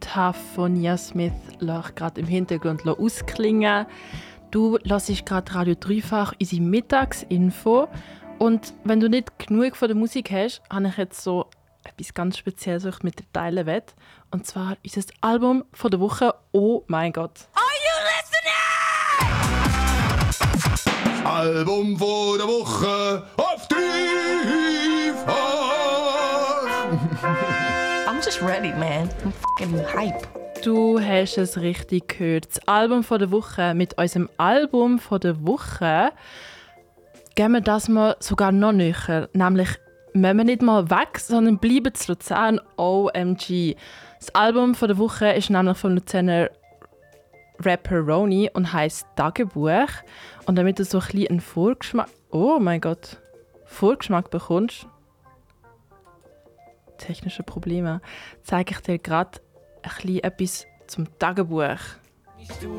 Tough von Nia Smith gerade im Hintergrund ausklingen. Du hörst gerade Radio Dreifach, unsere Mittagsinfo. Und wenn du nicht genug von der Musik hast, habe ich jetzt so etwas ganz Spezielles, was ich mit dir teilen will. Und zwar unser Album von der Woche «Oh mein Gott». Are you listening? Album von der Woche auf Dreifach. I'm just ready, man. I'm fucking hype. Du hast es richtig gehört. Das Album von der Woche. Mit unserem Album von der Woche gehen wir das mal sogar noch näher. Nämlich müssen wir nicht mal weg, sondern bleiben zu Luzern. OMG. Das Album von der Woche ist nämlich vom Luzerner Rapper Roni und heisst «Tagebuch». Und damit du so ein bisschen einen Vorgeschmack... Oh mein Gott. Vorgeschmack bekommst... Technische Probleme. Zeige ich dir gerade etwas zum Tagebuch.